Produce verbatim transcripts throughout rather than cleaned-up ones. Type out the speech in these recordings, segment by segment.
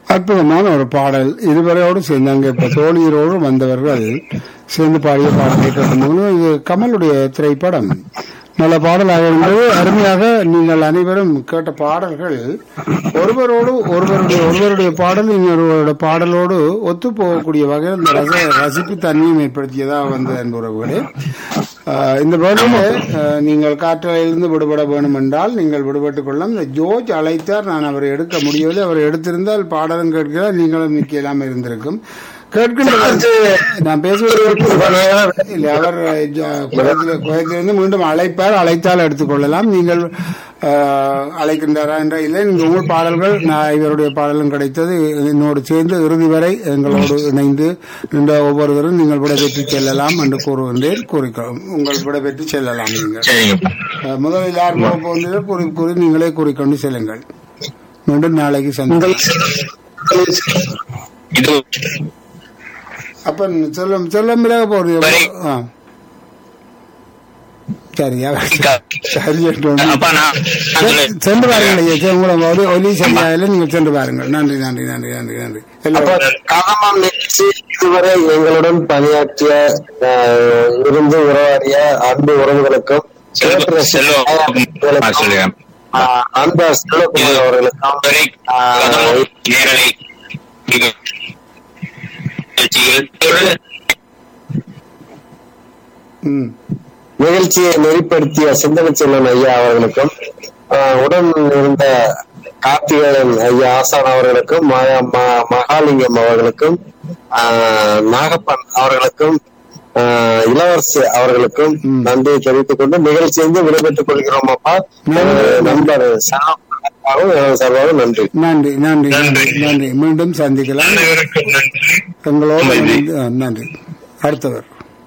அற்புதமான ஒரு பாடல். இதுவரையோடு சேர்ந்தாங்க இப்ப தோழியரோடு வந்தவர்கள் சேர்ந்து பாடிய பாடலை கேட்கும்போது இது கமலுடைய திரைப்படம். நல்ல பாடலாக இருந்தது. அருமையாக நீங்கள் அனைவரும் கேட்ட பாடல்கள் ஒருவரோடு ஒருவருடைய ஒருவருடைய பாடல் இன்னொருவருடைய பாடலோடு ஒத்து போகக்கூடிய வகையில் இந்த ரச ரசிப்பு தன்மையும் ஏற்படுத்தியதாக வந்தது என்பவர்களே. இந்த வேளையில நீங்கள் காற்றலையிலிருந்து விடுபட வேண்டும் என்றால் நீங்கள் விடுபட்டுக் கொள்ளலாம். இந்த ஜோர்ஜ் அழைத்தார், நான் அவரை எடுக்க முடியவில்லை. அவர் எடுத்திருந்தால் பாடலும் கேட்கிறார், நீங்களும் நிக்கலாம் இருந்திருக்கும். கேட்கின்ற நான் பேசுவது இல்லை, அவர் குயத்திலிருந்து மீண்டும் அழைப்பார், அழைத்தால் எடுத்துக்கொள்ளலாம். நீங்கள் அழைக்கின்றாரா என்ற இல்லை. நீங்கள் உங்கள் பாடல்கள் நான் இவருடைய பாடலும் கிடைத்தது என்னோடு சேர்ந்து இறுதி வரை எங்களோடு இணைந்து இந்த ஒவ்வொருவரும் நீங்கள் விடைபெற்று செல்லலாம் என்று கூறுகின்றேன். கூறிக்கொள்ளும் உங்கள் விடைபெற்று செல்லலாம். நீங்கள் முதலில் யார் போகின்ற கூறி கூறி நீங்களே கூறிக்கொண்டு செல்லுங்கள். மீண்டும் நாளைக்கு சந்திப்போம். அப்ப சொல்லும் சொல்லும் பிறகு போறீங்க. சரியா சரி சென்று பாருங்கள். உங்களை ஒலி சரியாக நீங்கள் சென்று பாருங்கள். நன்றி நன்றி நன்றி நன்றி நன்றி. இதுவரை எங்களுடன் பணியாற்றிய இருந்து உறவாடிய அன்பு உறவுகளுக்கும் நண்பர் செல்வகுமார் அவர்களுக்கும் நிகழ்ச்சியை நெறிப்படுத்திய சிந்தனை செல்வன் ஐயா அவர்களுக்கும் உடன் இருந்த கார்த்திகேயன் ஐயா ஆசான் அவர்களுக்கும் மகாலிங்கம் அவர்களுக்கும் நாகப்பன் அவர்களுக்கும் இளவரசு அவர்களுக்கும் நன்றியை தெரிவித்துக் கொண்டு நிகழ்ச்சியிலிருந்து விடைபெற்றுக் கொள்கிறோம். அப்பா நண்பர் சார்பாக நன்றி நன்றி நன்றி நன்றி. மீண்டும் சந்திக்கலாம். எங்களோடு நன்றி. அடுத்தவர்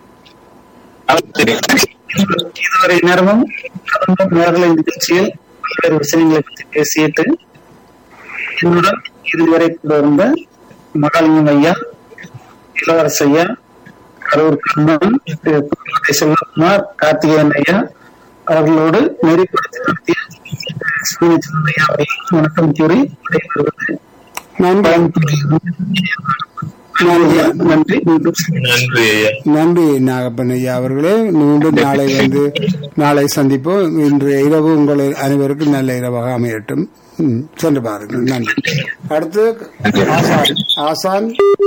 இதுவரை நேரமும் நேரலை நிகழ்ச்சியில் பல்வேறு விஷயங்களை பற்றி பேசிட்டு என்னுடன் இதுவரை கொண்டு வந்த மகாலிங்கம் ஐயா, இளவரசு ஐயா, கரூர் கண்ணன், செல்வகுமார், கார்த்திகேயன் ஐயா அவர்களோடு நெறிப்படுத்தி நடத்திய ஐயா வணக்கம் கூறி விடைபெறுவது நன்றி. நன்றி நாகப்பன் ஐயா அவர்களே. மீண்டும் நாளை வந்து நாளை சந்திப்போம். இன்று இரவு உங்கள் அனைவருக்கும் நல்ல இரவாக அமையட்டும். சென்று பாருங்கள். நன்றி. அடுத்து ஆசான்.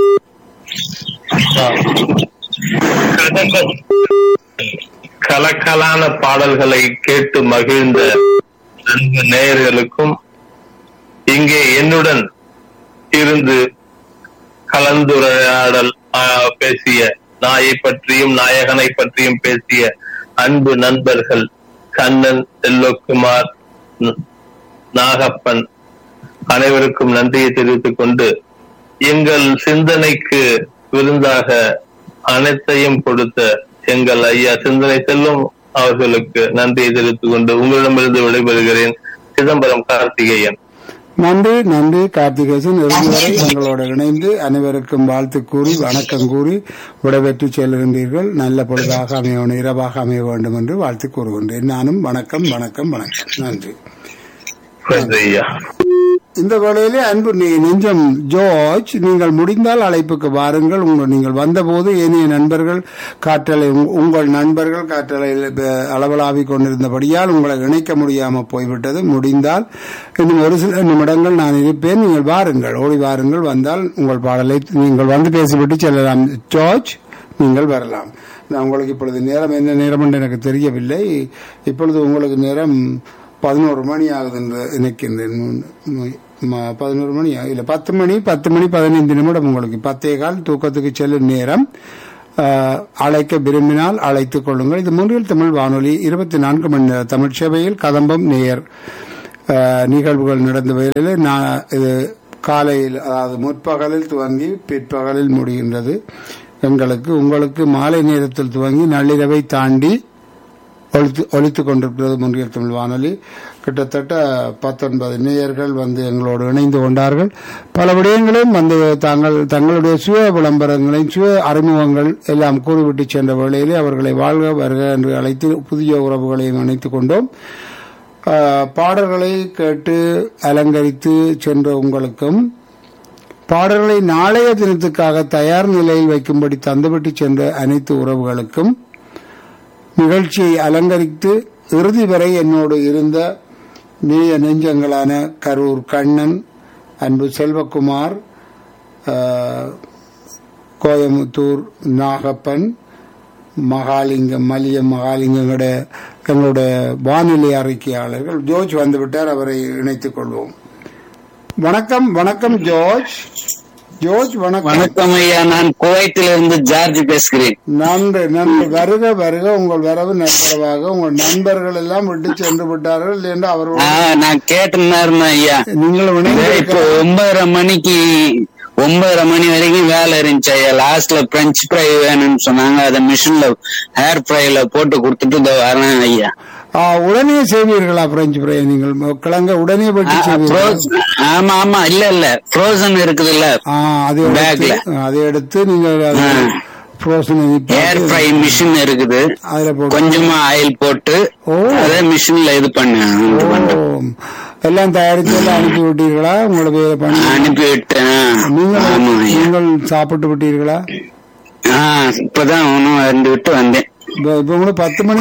கலக்கலான பாடல்களை கேட்டு மகிழ்ந்த நண்பு நேயர்களுக்கும் இங்கே என்னுடன் இருந்து கலந்துரையாடல் பேசிய நாயை பற்றியும் நாயகனை பற்றியும் பேசிய அன்பு நண்பர்கள் கண்ணன், செல்வகுமார், நாகப்பன் அனைவருக்கும் நன்றியை தெரிவித்துக் கொண்டு எங்கள் சிந்தனைக்கு விருந்தாக அனைத்தையும் கொடுத்த எங்கள் ஐயா சிந்தனை செல்லும் அவர்களுக்கு நன்றியை தெரிவித்துக் கொண்டு உங்களிடமிருந்து விடைபெறுகிறேன். சிதம்பரம் கார்த்திகேயன். நன்றி நன்றி கார்த்திகேசன். இறுதி வரை எங்களோட இணைந்து அனைவருக்கும் வாழ்த்து கூறி வணக்கம் கூறி விடைபெற்று செல்கின்றீர்கள். நல்ல பொழுதாக அமைய வேண்டும், இரவாக அமைய வேண்டும் என்று வாழ்த்து கூறுகின்றேன். நானும் வணக்கம் வணக்கம் வணக்கம். நன்றி. இந்த வேளையிலே அன்பு நெஞ்சம் ஜோர்ஜ், நீங்கள் முடிந்தால் அழைப்புக்கு வாருங்கள். உங்கள் நீங்கள் வந்தபோது ஏனைய நண்பர்கள் காற்றலை உங்கள் நண்பர்கள் காற்றலையில் அளவலாவிக் கொண்டிருந்தபடியால் உங்களை இணைக்க முடியாமல் போய்விட்டது. முடிந்தால் இன்னும் ஒரு சில நிமிடங்கள் நான் இருப்பேன். நீங்கள் வாருங்கள், ஓடி வாருங்கள். வந்தால் உங்கள் பாடலை நீங்கள் வந்து பேசிவிட்டு செல்லலாம். ஜோர்ஜ், நீங்கள் வரலாம். நான் உங்களுக்கு இப்பொழுது நேரம் என்ன நேரம் என்று எனக்கு தெரியவில்லை. இப்பொழுது உங்களுக்கு நேரம் பதினோரு மணி ஆகுது என்று நினைக்கின்றேன். பதினோரு மணி இல்ல பத்து மணி பத்து மணி பதினைந்து நிமிடம். உங்களுக்கு பத்தே கால் தூக்கத்துக்கு செல்லும் நேரம். அழைக்க விரும்பினால் அழைத்துக் கொள்ளுங்கள். இது மூன்றில் தமிழ் வானொலி இருபத்தி நான்கு மணி நேர தமிழ் சேவையில் கதம்பம் நேயர் நிகழ்வுகள் நடந்த வகையில் நான் இது காலையில் அதாவது முற்பகலில் துவங்கி பிற்பகலில் முடிகின்றது எங்களுக்கு. உங்களுக்கு மாலை நேரத்தில் துவங்கி நள்ளிரவை தாண்டி ஒழித்து ஒழித்துக் கொண்டிருக்கிறது முன்றியல் தமிழ் வானொலி. கிட்டத்தட்ட பத்தொன்பது நேயர்கள் வந்து எங்களோடு இணைந்து கொண்டார்கள். பல விடயங்களையும் வந்து தாங்கள் தங்களுடைய சுய விளம்பரங்களையும் சுய அறிமுகங்கள் எல்லாம் கூறிவிட்டு சென்ற வேளையிலே அவர்களை வாழ்க வருக என்று அழைத்து புதிய உறவுகளையும் இணைத்துக் கொண்டோம். பாடல்களை கேட்டு அலங்கரித்து சென்ற உங்களுக்கும் பாடல்களை நாளைய தினத்துக்காக தயார் நிலையில் வைக்கும்படி தந்துவிட்டு சென்ற அனைத்து உறவுகளுக்கும், நிகழ்ச்சியை அலங்கரித்து இறுதி வரை என்னோடு இருந்த நேய நெஞ்சங்களான கரூர் கண்ணன், அன்பு செல்வகுமார், கோயமுத்தூர் நாகப்பன், மகாலிங்கம், மலிய மகாலிங்கங்களுடைய எங்களுடைய வானிலை அறிக்கையாளர்கள் ஜோர்ஜ் வந்துவிட்டார், அவரை இணைத்துக் கொள்வோம். வணக்கம். வணக்கம் ஜோர்ஜ். ஜோர்ஜ் வணக்கம். வணக்கம் ஐயா, நான் குவைத்திலிருந்து ஜார்ஜ் பேசுகிறேன். நன்றி நன்றி. வருக வருக. உங்கள் வரவு நண்பரவாக. உங்கள் நண்பர்கள் எல்லாம் விட்டு சென்று விட்டார்கள் என்று அவர்கள் நான் கேட்டேன் ஐயா. நீங்கள் இப்போ ஒன்பதரை மணிக்கு ஒன்பதரை மணி வரைக்கும் வேலை இருந்துச்சு ஐயா. லாஸ்ட்ல பிரெஞ்ச் ஃப்ரை வேணும்னு சொன்னாங்க, அதை மிஷின்ல ஹேர் ஃப்ரைல போட்டு கொடுத்துட்டு இதோ வரேன் ஐயா. உடனே செய்வீர்களா பிரெஞ்சு ஃப்ரை? நீங்கள் கிழங்க உடனே போட்டு? ஆமா ஆமா, இல்ல இல்ல, ஃப்ரோசன் இருக்குதுல்ல பேக்ல, அதை எடுத்து நீங்கள் ஏர் ஃப்ரை மிஷின் இருக்குது, கொஞ்சமா ஆயில் போட்டு அதே மிஷின்ல இது பண்ண எல்லாம் தயாரித்து எல்லாம் அனுப்பி விட்டீர்களா? உங்களோட பண்ணி அனுப்பி விட்டேன். நீங்கள் சாப்பிட்டு விட்டீர்களா? இப்பதான் ஒன்னும் இருந்து விட்டு வந்தேன். பத்து மணி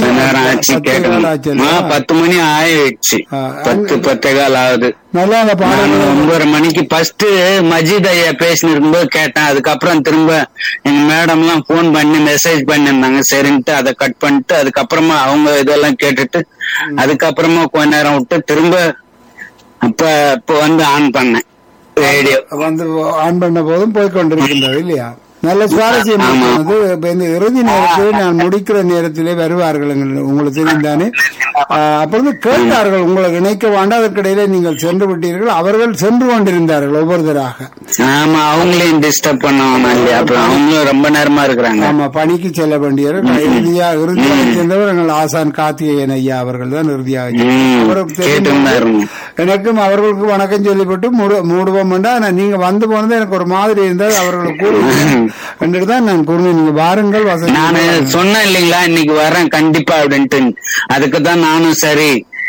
பத்து மணி ஆயிடுச்சு, பத்து பத்தே கால் ஆகுது. நல்லா அந்த பாடல் ஒன்பது மணிக்கு ஃபர்ஸ்ட் மஜீத் ஐயா பேசினு இருக்கும்போது கேட்டேன். அதுக்கப்புறம் திரும்ப எங்க மேடம் எல்லாம் போன் பண்ணி மெசேஜ் பண்ணிருந்தாங்க, சரின்ட்டு அதை கட் பண்ணிட்டு அதுக்கப்புறமா அவங்க இதெல்லாம் கேட்டுட்டு அதுக்கப்புறமா கொஞ்ச நேரம் விட்டு திரும்ப அப்ப இப்ப வந்து ஆன் பண்ணேன் ரேடியோ. வந்து ஆன் பண்ண போதும் போய்கொண்டிருக்கின்றது இல்லையா? நல்ல சுவாரஸ்யமானது. இந்த இறுதி நேரத்தில் நான் முடிக்கிற நேரத்திலே வருவார்கள், உங்களுக்கு தெரிந்தானே. அப்பொழுது கேட்டார்கள், உங்களை இணைக்க வேண்டாம், அதற்கிடையிலே நீங்கள் சென்று விட்டீர்கள். அவர்கள் சென்று கொண்டிருந்தார்கள் ஒவ்வொருத்தராக. ஆமா, அவங்களையும் டிஸ்டர்ப் பண்ணுவாங்க, அவங்களும் ரொம்ப நேரமா இருக்கிறாங்க. ஆமா, பணிக்கு செல்ல வேண்டியவர். இறுதியா இறுதியாக சென்றவர் எங்கள் ஆசான் கார்த்திகேயன் ஐயா அவர்கள் தான் இறுதியாக. எனக்கும் அவர்களுக்கு வணக்கம் சொல்லிவிட்டு மூடுவோம் என்றா, நீங்க வந்து போனது எனக்கு ஒரு மாதிரி இருந்தது. அவர்களுக்கு கூறி தான் நான் கூறினேன், நீங்க வாருங்கள் வசதி. நான் சொன்னேன் இல்லைங்களா இன்னைக்கு வரேன் கண்டிப்பா அப்படின்ட்டு. அதுக்குதான் நானும் சரி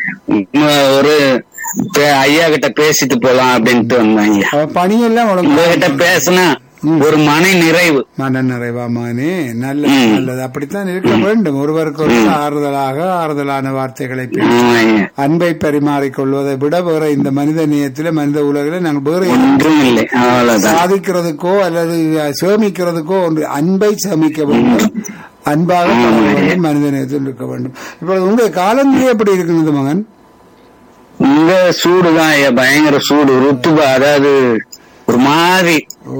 ஒரு ஐயா கிட்ட பேசிட்டு போலாம் அப்படின்ட்டு வந்தேன். பணியெல்லாம் உங்ககிட்ட பேசினா ஒரு மன நிறைவு. மன நிறைவா மகனே? நல்லது நல்லது. அப்படித்தான் இருக்க வேண்டும். ஒருவருக்கு ஒரு ஆறுதலாக ஆறுதலான வார்த்தைகளை பேசி அன்பை பரிமாறிக்கொள்வதை விட வேற இந்த மனித நேயத்தில மனித உலகில நாங்கள் வேற ஒன்றும் இல்லை. சாதிக்கிறதுக்கோ அல்லது சேமிக்கிறதுக்கோ ஒன்று, அன்பை சேமிக்க வேண்டும், அன்பாக வேண்டும், மனித நேயத்தில் இருக்க வேண்டும். இப்பொழுது உங்க காலநிலை எப்படி இருக்கிறது மகன்? இங்க சூடுதான், பயங்கர சூடு, ருத்துபா, அதாவது ஒரு மாதிரி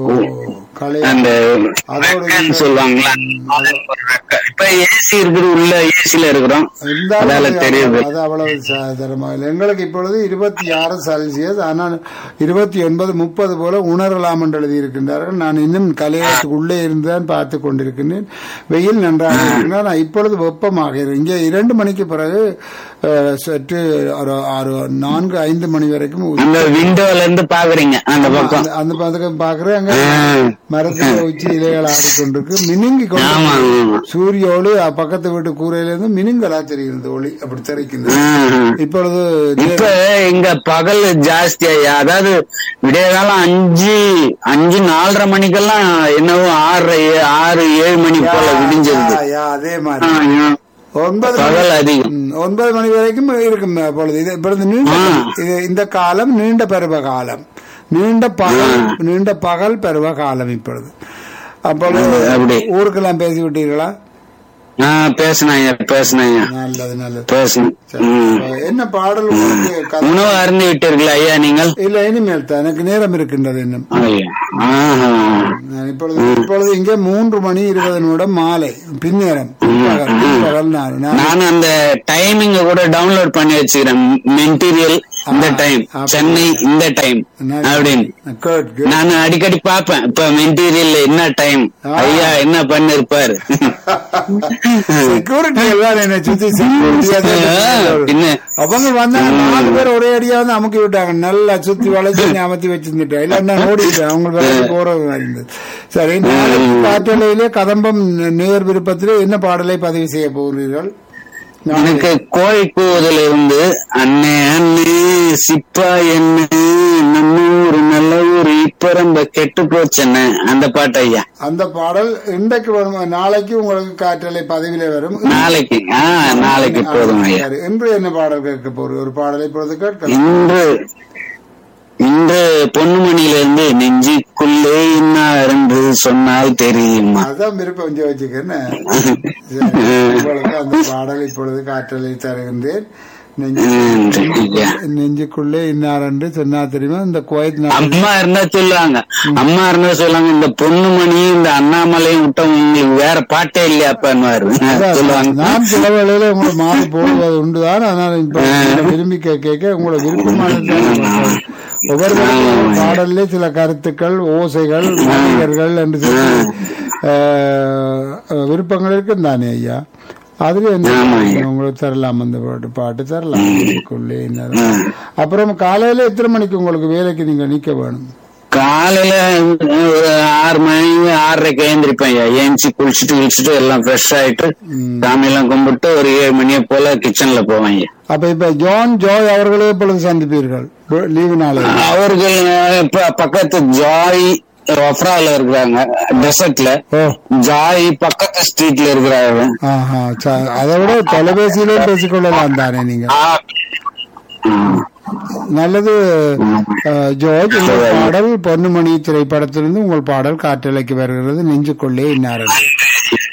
அந்த சொல்லுவாங்களா. இப்ப ஏசி இருக்குது, உள்ள ஏசில இருக்கிறோம், அதால தெரியுது. அது அவ்வளவு தரமாக எங்களுக்கு இப்பொழுது இருபத்தி ஆறு செல்சியஸ், ஆனால் இருபத்தி ஒன்பது முப்பது போல உணரலாம் என்று எழுதி இருக்கின்றார்கள். நான் இன்னும் கலையத்துக்கு உள்ளே இருந்துதான் பார்த்து கொண்டிருக்கின்றேன். வெயில் நன்றாக இருக்கின்றார். நான் இப்பொழுது வெப்பமாக இங்கே இரண்டு மணிக்கு பிறகு சற்று ஆறு நான்கு ஐந்து மணி வரைக்கும் விண்டோல இருந்து பாக்குறீங்க அந்த பக்கம், அந்த பக்கம் பாக்குறேன். அங்க மரத்துல உச்சி இலைகள் ஆடிக்கொண்டிருக்கு, மினுங்கி கொண்டு சூரிய ஒளி பக்கத்து வீட்டு கூரையில இருந்து மினுங்கலா தெரிகிறது, ஒளி அப்படி தெரிக்கின்றது. இப்பொழுது இப்ப இங்க பகல் ஜாஸ்தியா, அதாவது விடிய காலம் அஞ்சு அஞ்சு நாலரை மணிக்கெல்லாம் என்னவோ ஆறு ஆறு ஏழு மணி போல விடிஞ்சிருது. அதே மாதிரி ஒன்பது ஒன்பது மணி வரைக்கும் இருக்கும் பொழுது. இது இப்பொழுது நீண்ட இந்த காலம் நீண்ட பருவ காலம், நீண்ட பகல் நீண்ட பகல் பருவ காலம் இப்பொழுது. அப்பொழுது ஊருக்கெல்லாம் பேசி விட்டீர்களா? பேசினாங்க பேசினாங்க நல்லது நல்லது பேசணும். என்ன பாடல் உணவு அருந்து விட்டீர்களா ஐயா நீங்கள்? இல்ல, இனிமேல் தான், எனக்கு நேரம் இருக்கின்றது இன்னும். இப்பொழுது இப்பொழுது இங்கே மூன்று மணி இருபது நிமிடம் மாலை பின்னேரம். நான் அந்த டைமிங்க கூட டவுன்லோட் பண்ணி வச்சுக்கிறேன். மெட்டீரியல் இந்த டைம், சென்னை இந்த டைம் அப்படின்னு நான் அடிக்கடி பாப்பேன். இப்ப மெட்டீரியல் என்ன டைம், ஐயா என்ன பண்ணிருப்பாரு. செக்யூரிட்டி எல்லாம் என்ன சுத்தி அவங்க வந்தாங்க, நாலு பேர் ஒரே அடியா வந்து அமுக்கி விட்டாங்க, நல்லா சுத்தி வளைச்சு அமர்த்தி வச்சிருந்துட்டா. இல்லன்னா ஓடிட்டேன், அவங்களுக்கு போறது இருந்தது. சரி, நாளைக்கு காற்றலையிலே கதம்பம் நேர் விருப்பத்திலே என்ன பாடலை பதிவு செய்ய போகிறீர்கள்? எனக்கு கோழி கூவதில் இருந்து அண்ணே அண்ணே சிப்பா என்ன நம்ம ஊரு நல்ல ஊரு இப்பரம்ப கெட்டு போச்சுன்னு அந்த பாட்டு ஐயா. அந்த பாடல் இன்றைக்கு வரும், நாளைக்கு உங்களுக்கு காற்றலை பதவியிலே வரும். நாளைக்கு ஆஹ் நாளைக்கு போதும் ஐயா. சரி, இன்று என்ன பாடல் கேட்க போறோம்? ஒரு பாடலை பொழுது கேட்கலாம். இன்று இன்று பொன்னுமணியிலிருந்து நெஞ்சுக்குள்ளே இன்னார் என்று சொன்னால் தெரியுமா. அதான் விருப்பம் கொஞ்சம் வச்சுக்கன்னு உங்களுக்கு அந்த பாடல் இப்பொழுது காற்றலை தருகின்றேன். நெஞ்சுக்குள்ளே இன்னார் என்று சொன்னா தெரியுமா? இந்த கோயத் அம்மா இருந்தா சொல்லுவாங்க, அம்மா இருந்தா சொல்லுவாங்க, இந்த பொன்னுமணி இந்த அண்ணாமலையும் விட்ட உங்களுக்கு வேற பாட்டே இல்லையாப்பான்னு சொல்லுவாங்க. நான் சில வேளையில உங்களை மாறி போடுவது உண்டுதான். அதனால இப்ப விரும்பி கேட்க உங்களை விருப்பமானது. ஒவ்வொரு பாடல்ல சில கருத்துக்கள், ஓசைகள், மனிதர்கள் என்று சொல்லி விருப்பங்கள் இருக்கும் தானே ஐயா. அதுல என்ன உங்களுக்கு தரலாம், அந்த பாட்டு பாட்டு தரலாம். அப்புறம் காலையில எத்தனை மணிக்கு உங்களுக்கு வேலைக்கு நீங்க நிக்க வேணும்? காலையில ஒரு ஆறு மணி ஆறரைக்கு எழுந்திருப்பேன். ஏஞ்சி குளிச்சுட்டு குளிச்சுட்டு எல்லாம் ஃப்ரெஷ் ஆயிட்டு சாமி எல்லாம் கும்பிட்டு ஒரு ஏழு மணியை போல கிச்சன்ல போவேன். அப்ப இப்ப ஜான் ஜாய் அவர்களே எப்பொழுது சந்திப்பீர்கள் லீவு நாளை? அவர்கள் இப்ப பக்கத்து ஜாய் ஒஃப்ரால இருக்கிறாங்க, டெசர்ட்ல. ஜாய் பக்கத்து ஸ்ட்ரீட்ல இருக்கிறாங்க. அதை விட தொலைபேசியிலே பேசிக்கொள்ளலாம் தானே நீங்க? நல்லது ஜோர்ஜ். உங்கள் பாடல் பொன்னுமணி திரைப்படத்திலிருந்து உங்கள் பாடல் காற்றலைக்கு வருகிறது. நெஞ்சுக்குள்ளே இன்னார்கள்.